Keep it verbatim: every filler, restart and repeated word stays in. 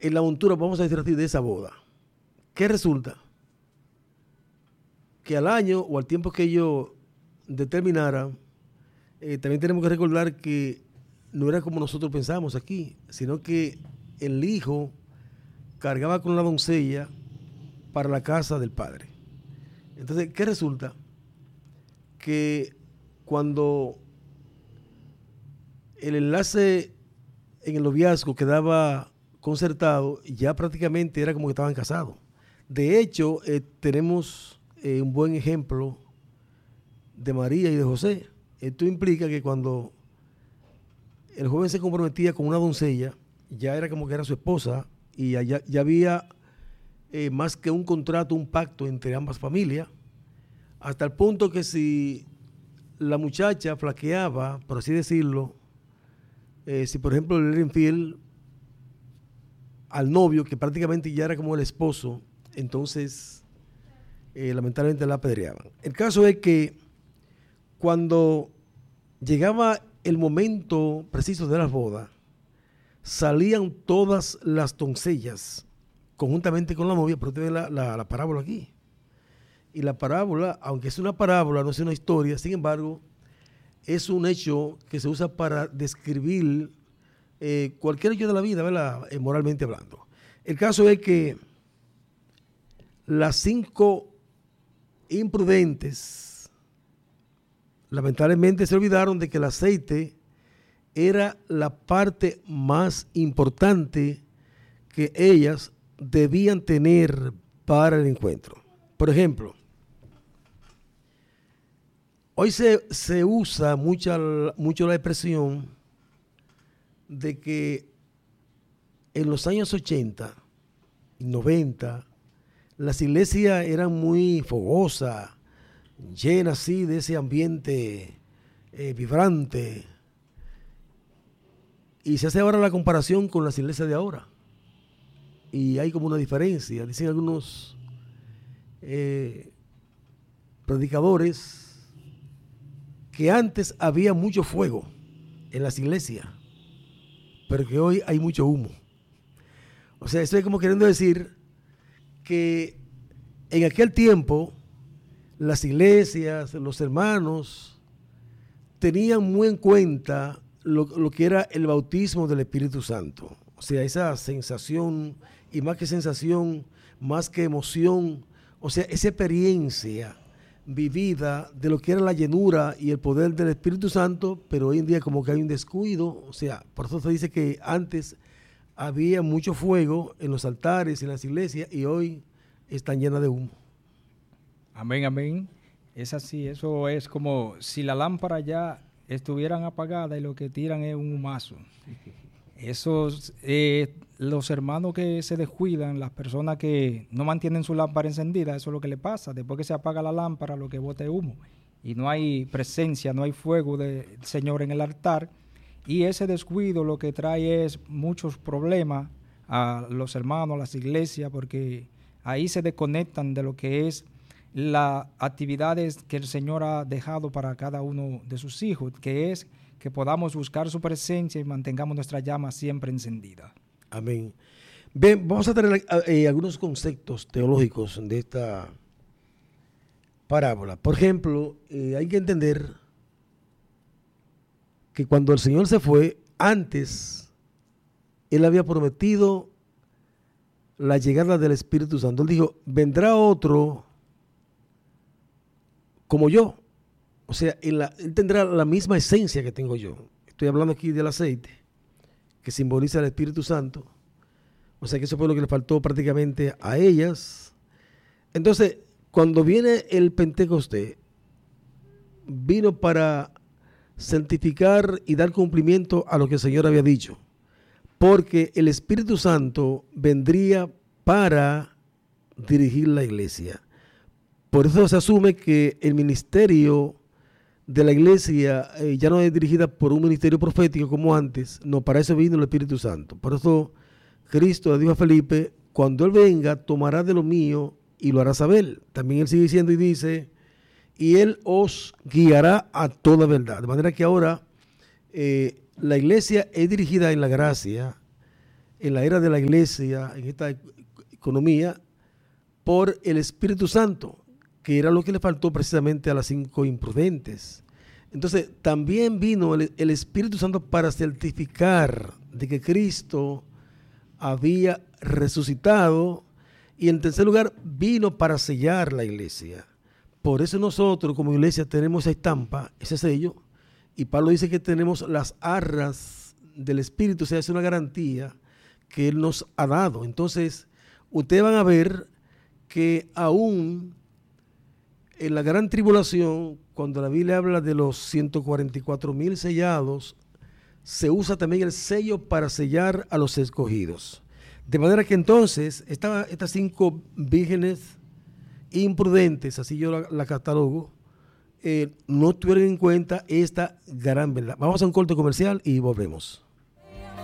en la montura, vamos a decir así, de esa boda. ¿Qué resulta? Que al año o al tiempo que ellos determinaran, eh, también tenemos que recordar que no era como nosotros pensamos aquí, sino que el hijo cargaba con la doncella para la casa del padre. Entonces, ¿qué resulta? Que cuando el enlace en el noviazgo quedaba concertado, ya prácticamente era como que estaban casados. De hecho, eh, tenemos eh, un buen ejemplo de María y de José. Esto implica que cuando el joven se comprometía con una doncella, ya era como que era su esposa y allá, ya había eh, más que un contrato, un pacto entre ambas familias, hasta el punto que si la muchacha flaqueaba, por así decirlo, eh, si por ejemplo le era infiel al novio, que prácticamente ya era como el esposo, entonces eh, lamentablemente la apedreaban. El caso es que cuando llegaba el momento preciso de las bodas, salían todas las doncellas conjuntamente con la novia, pero usted ve la, la, la parábola aquí. Y la parábola, aunque es una parábola, no es una historia, sin embargo, es un hecho que se usa para describir eh, cualquier hecho de la vida, ¿verdad? Eh, moralmente hablando. El caso es que las cinco imprudentes lamentablemente se olvidaron de que el aceite era la parte más importante que ellas debían tener para el encuentro. Por ejemplo, hoy se, se usa mucha, mucho la expresión de que en los años ochenta y noventa las iglesias eran muy fogosas, llenas así de ese ambiente eh, vibrante. Y se hace ahora la comparación con las iglesias de ahora. Y hay como una diferencia. Dicen algunos eh, predicadores que antes había mucho fuego en las iglesias, pero que hoy hay mucho humo. O sea, estoy como queriendo decir que en aquel tiempo las iglesias, los hermanos, tenían muy en cuenta lo, lo que era el bautismo del Espíritu Santo. O sea, esa sensación, y más que sensación, más que emoción, o sea, esa experiencia vivida de lo que era la llenura y el poder del Espíritu Santo, pero hoy en día como que hay un descuido. O sea, por eso se dice que antes había mucho fuego en los altares, en las iglesias, y hoy están llenas de humo. Amén, amén. Es así, eso es como si la lámpara ya estuvieran apagadas y lo que tiran es un humazo. Esos, eh, los hermanos que se descuidan, las personas que no mantienen su lámpara encendida, eso es lo que le pasa. Después que se apaga la lámpara, lo que bota es humo. Y no hay presencia, no hay fuego del Señor en el altar. Y ese descuido lo que trae es muchos problemas a los hermanos, a las iglesias, porque ahí se desconectan de lo que es las actividades que el Señor ha dejado para cada uno de sus hijos, que es que podamos buscar su presencia y mantengamos nuestra llama siempre encendida. Amén. Bien, vamos a tener eh, algunos conceptos teológicos de esta parábola. Por ejemplo, eh, hay que entender que cuando el Señor se fue, antes Él había prometido la llegada del Espíritu Santo. Él dijo, vendrá otro como yo. O sea, él, la, él tendrá la misma esencia que tengo yo. Estoy hablando aquí del aceite, que simboliza el Espíritu Santo. O sea, que eso fue lo que le faltó prácticamente a ellas. Entonces, cuando viene el Pentecostés, vino para santificar y dar cumplimiento a lo que el Señor había dicho. Porque el Espíritu Santo vendría para dirigir la iglesia. Por eso se asume que el ministerio de la iglesia eh, ya no es dirigida por un ministerio profético como antes. No, para eso vino el Espíritu Santo. Por eso Cristo le dijo a Felipe, cuando Él venga, tomará de lo mío y lo hará saber. También Él sigue diciendo y dice, y Él os guiará a toda verdad. De manera que ahora eh, la iglesia es dirigida en la gracia, en la era de la iglesia, en esta economía, por el Espíritu Santo, que era lo que le faltó precisamente a las cinco imprudentes. Entonces, también vino el, el Espíritu Santo para certificar de que Cristo había resucitado, y en tercer lugar, vino para sellar la iglesia. Por eso nosotros como iglesia tenemos esa estampa, ese sello, y Pablo dice que tenemos las arras del Espíritu, o sea, es una garantía que Él nos ha dado. Entonces, ustedes van a ver que aún en la gran tribulación, cuando la Biblia habla de los ciento cuarenta y cuatro mil sellados, se usa también el sello para sellar a los escogidos. De manera que entonces, esta, estas cinco vírgenes imprudentes, así yo la, la catalogo, eh, no tuvieron en cuenta esta gran verdad. Vamos a un corte comercial y volvemos.